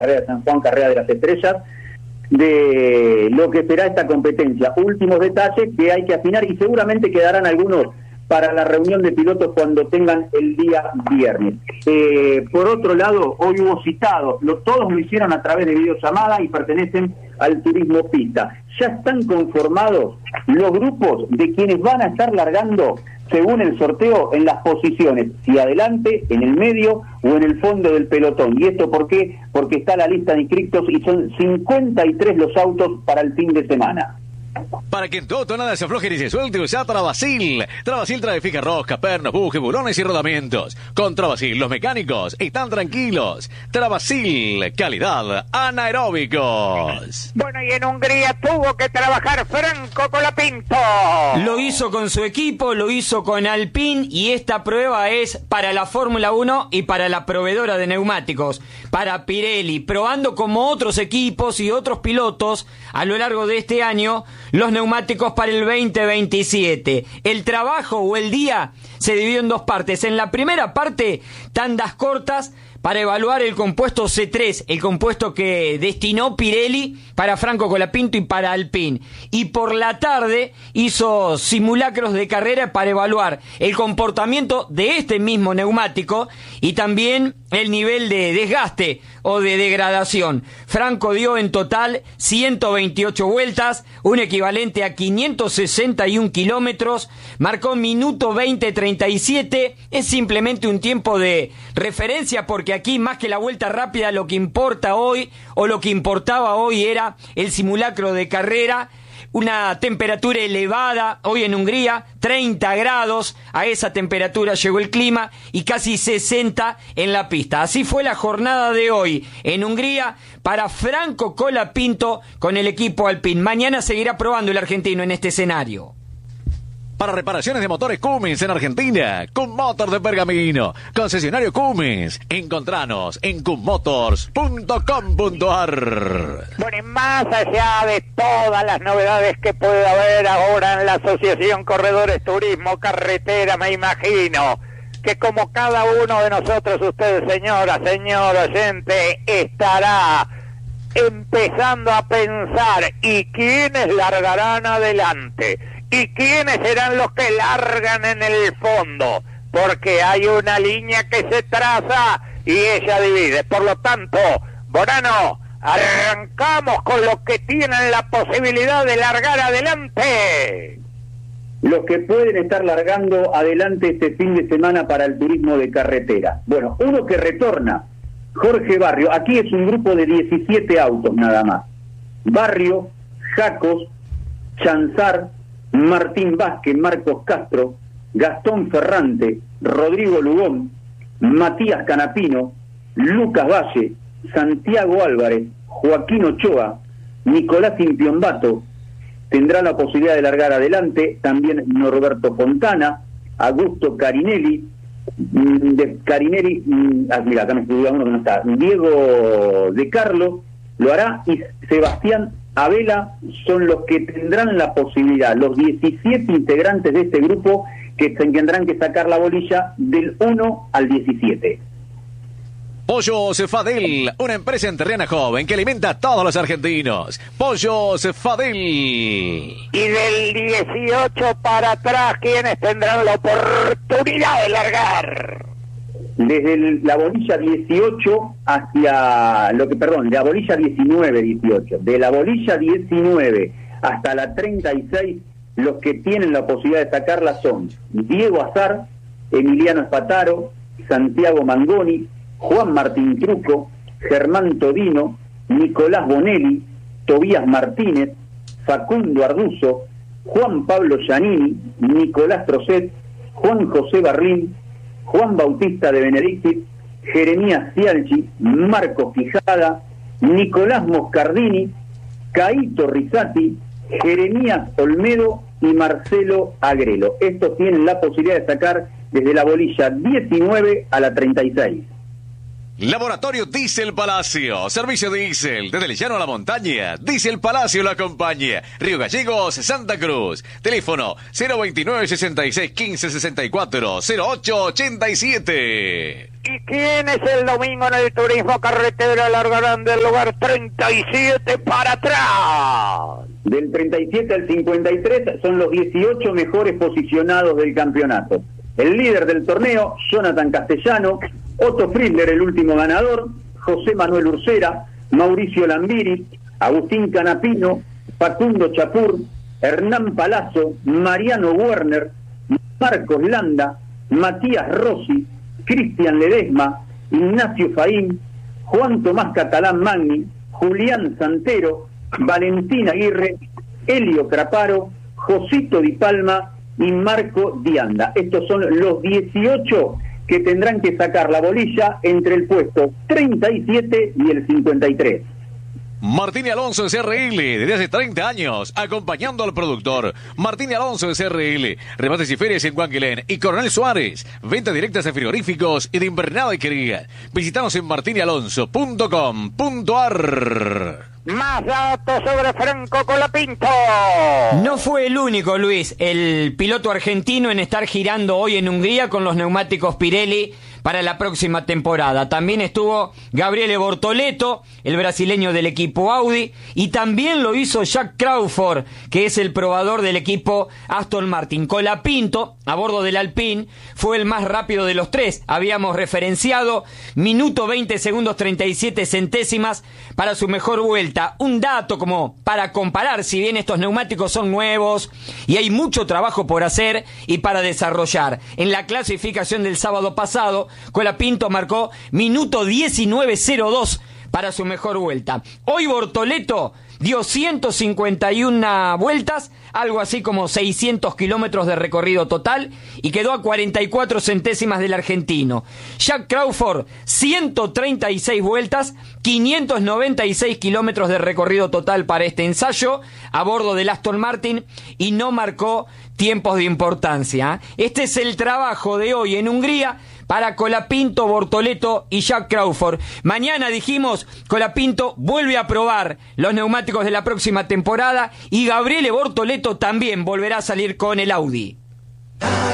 carrera de San Juan, carrera de las estrellas, de lo que será esta competencia. Últimos detalles que hay que afinar y seguramente quedarán algunos para la reunión de pilotos cuando tengan el día viernes. Por otro lado, hoy hubo citados, todos lo hicieron a través de videollamada y pertenecen al turismo pista. Ya están conformados los grupos de quienes van a estar largando según el sorteo en las posiciones, si adelante, en el medio o en el fondo del pelotón. ¿Y esto por qué? Porque está la lista de inscriptos y son 53 los autos para el fin de semana. Para que en tu auto nada se afloje ni se suelte, usa Travasil. Travasil trae fija rosca, pernos, bujes, bulones y rodamientos. Con Travasil los mecánicos están tranquilos. Travasil, calidad anaeróbicos. Bueno, y en Hungría tuvo que trabajar Franco Colapinto. Lo hizo con su equipo, lo hizo con Alpine y esta prueba es para la Fórmula 1 y para la proveedora de neumáticos, para Pirelli, probando como otros equipos y otros pilotos a lo largo de este año los neumáticos para el 2027. El trabajo o el día se dividió en dos partes. En la primera parte, tandas cortas para evaluar el compuesto C3, el compuesto que destinó Pirelli para Franco Colapinto y para Alpine. Y por la tarde hizo simulacros de carrera para evaluar el comportamiento de este mismo neumático y también el nivel de desgaste o de degradación. Franco dio en total 128 vueltas, un equivalente a 561 kilómetros, marcó minuto 20:37, es simplemente un tiempo de referencia porque aquí más que la vuelta rápida lo que importa hoy o lo que importaba hoy era el simulacro de carrera. Una temperatura elevada hoy en Hungría, 30 grados, a esa temperatura llegó el clima y casi 60 en la pista. Así fue la jornada de hoy en Hungría para Franco Colapinto con el equipo Alpine. Mañana seguirá probando el argentino en este escenario. Para reparaciones de motores Cummins en Argentina, Cummotor de Pergamino, concesionario Cummins. Encontranos en cummotors.com.ar. Bueno, y más allá de todas las novedades que puede haber ahora en la Asociación Corredores Turismo Carretera, me imagino que como cada uno de nosotros, usted, señora, señor oyente, estará empezando a pensar, ¿y quiénes largarán adelante? ¿Y quiénes serán los que largan en el fondo? Porque hay una línea que se traza y ella divide. Por lo tanto, Borano, arrancamos con los que tienen la posibilidad de largar adelante. Los que pueden estar largando adelante este fin de semana para el turismo de carretera. Bueno, uno que retorna, Jorge Barrio. Aquí es un grupo de 17 autos nada más. Barrio, Jacos, Chanzar, Martín Vázquez, Marcos Castro, Gastón Ferrante, Rodrigo Lugón, Matías Canapino, Lucas Valle, Santiago Álvarez, Joaquín Ochoa, Nicolás Impiombato, tendrá la posibilidad de largar adelante, también Norberto Fontana, Augusto Carinelli, mira, acá me escribió uno que no está, Diego De Carlo, lo hará, y Sebastián Abela son los que tendrán la posibilidad, los 17 integrantes de este grupo que tendrán que sacar la bolilla del 1 al 17. Pollos Fadel, una empresa enterrana joven que alimenta a todos los argentinos. Pollos Fadel. Y del 18 para atrás, ¿quiénes tendrán la oportunidad de largar? Desde la bolilla 18 hacia la bolilla 19-18. De la bolilla 19 hasta la 36, los que tienen la posibilidad de sacarla son Diego Azar, Emiliano Espataro, Santiago Mangoni, Juan Martín Truco, Germán Todino, Nicolás Bonelli, Tobías Martínez, Facundo Arduzo, Juan Pablo Giannini, Nicolás Trocet, Juan José Barrín, Juan Bautista de Benedictis, Jeremías Cialchi, Marcos Quijada, Nicolás Moscardini, Caíto Risati, Jeremías Olmedo y Marcelo Agrelo. Estos tienen la posibilidad de sacar desde la bolilla 19 a la 36. Laboratorio Diesel Palacio, servicio diésel, desde el llano a la montaña, Diesel Palacio lo acompaña, Río Gallegos, Santa Cruz, teléfono 029 66 15 64 08 87. ¿Y quién es el domingo en el turismo carretera? Largarán del lugar 37 para atrás. Del 37 al 53 son los 18 mejores posicionados del campeonato. El líder del torneo, Jonathan Castellano, Otto Friedler, el último ganador, José Manuel Ursera, Mauricio Lambiri, Agustín Canapino, Facundo Chapur, Hernán Palazzo, Mariano Werner, Marcos Landa, Matías Rossi, Cristian Ledesma, Ignacio Faín, Juan Tomás Catalán Magni, Julián Santero, Valentín Aguirre, Elio Craparo, Josito Di Palma y Marco Dianda. Estos son los 18 que tendrán que sacar la bolilla entre el puesto 37 y el 53. Martín y Alonso en CRL, desde hace 30 años, acompañando al productor. Martín y Alonso en CRL, remates y ferias en Guanguilén y Coronel Suárez, ventas directas de frigoríficos y de invernada y quería. Visitanos en martinialonso.com.ar. Más datos sobre Franco Colapinto. No fue el único, Luis, el piloto argentino en estar girando hoy en Hungría con los neumáticos Pirelli para la próxima temporada. También estuvo Gabriele Bortoleto, el brasileño del equipo Audi, y también lo hizo Jack Crawford, que es el probador del equipo Aston Martin. Colapinto, a bordo del Alpine, fue el más rápido de los tres. Habíamos referenciado minuto 20 segundos 37 centésimas para su mejor vuelta. Un dato como para comparar, si bien estos neumáticos son nuevos y hay mucho trabajo por hacer y para desarrollar. En la clasificación del sábado pasado, Colapinto marcó minuto 19.02 para su mejor vuelta. Hoy Bortoleto dio 151 vueltas, algo así como 600 kilómetros de recorrido total, y quedó a 44 centésimas del argentino. Jack Crawford, 136 vueltas, 596 kilómetros de recorrido total para este ensayo, a bordo del Aston Martin, y no marcó tiempos de importancia. Este es el trabajo de hoy en Hungría para Colapinto, Bortoleto y Jack Crawford. Mañana, dijimos, Colapinto vuelve a probar los neumáticos de la próxima temporada y Gabriele Bortoleto también volverá a salir con el Audi.